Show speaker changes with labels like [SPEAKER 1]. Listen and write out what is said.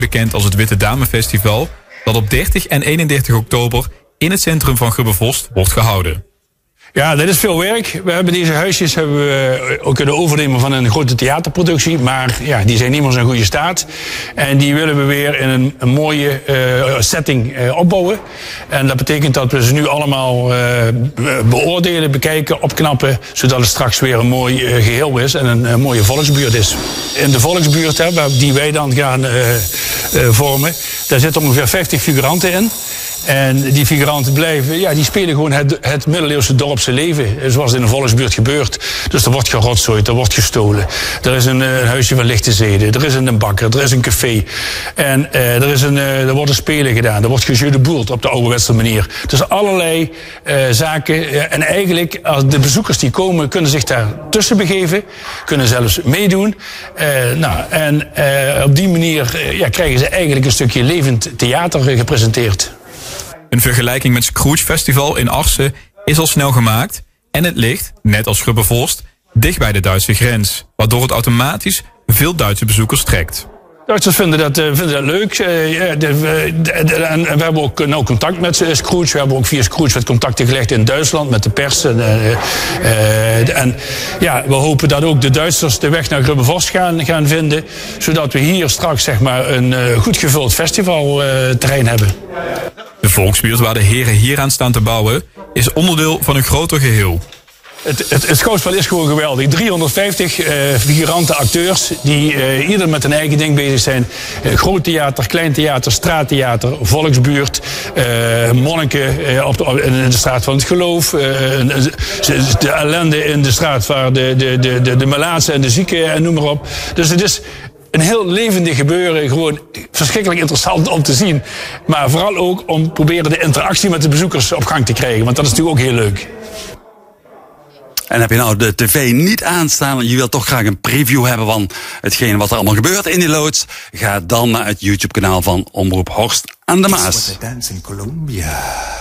[SPEAKER 1] bekend als het Witte Damefestival, dat op 30 en 31 oktober in het centrum van Grubbevorst wordt gehouden.
[SPEAKER 2] Ja, dat is veel werk. We hebben deze huisjes ook kunnen overnemen van een grote theaterproductie. Maar ja, die zijn niet meer in goede staat. En die willen we weer in een mooie setting opbouwen. En dat betekent dat we ze nu allemaal beoordelen, bekijken, opknappen. Zodat het straks weer een mooi geheel is en een mooie volksbuurt is. In de volksbuurt die wij dan gaan vormen, daar zitten ongeveer 50 figuranten in. En die figuranten die spelen gewoon het middeleeuwse dorpse leven. Zoals in een volksbuurt gebeurt. Dus er wordt gerotzooid, er wordt gestolen. Er is een huisje van lichte zeden. Er is een bakker, er is een café. En er worden spelen gedaan. Er wordt gejeu op de ouderwetse manier. Dus allerlei zaken. En eigenlijk, als de bezoekers die komen, kunnen zich daar tussen begeven. Kunnen zelfs meedoen. Op die manier krijgen ze eigenlijk een stukje levend theater gepresenteerd.
[SPEAKER 1] Een vergelijking met Scrooge Festival in Arsen is al snel gemaakt. En het ligt, net als Grubbevorst, dicht bij de Duitse grens. Waardoor het automatisch veel Duitse bezoekers trekt.
[SPEAKER 2] Duitsers vinden dat leuk. En we hebben ook nauw contact met Scrooge. We hebben ook via Scrooge wat contacten gelegd in Duitsland met de pers. En we hopen dat ook de Duitsers de weg naar Grubbevorst gaan vinden. Zodat we hier straks een goed gevuld festivalterrein hebben.
[SPEAKER 1] De volksbuurt waar de heren hier aan staan te bouwen is onderdeel van een groter geheel.
[SPEAKER 2] Het schouwspel is gewoon geweldig. 350 figuranten, acteurs die ieder met een eigen ding bezig zijn. Groot theater, klein theater, straattheater, volksbuurt, monniken in de straat van het geloof. De ellende in de straat waar de melaatsen en de zieken en noem maar op. Dus het is een heel levendig gebeuren, gewoon verschrikkelijk interessant om te zien. Maar vooral ook om proberen de interactie met de bezoekers op gang te krijgen. Want dat is natuurlijk ook heel leuk.
[SPEAKER 3] En heb je nou de tv niet aanstaan en je wilt toch graag een preview hebben van hetgeen wat er allemaal gebeurt in die loods? Ga dan naar het YouTube-kanaal van Omroep Horst aan de Maas.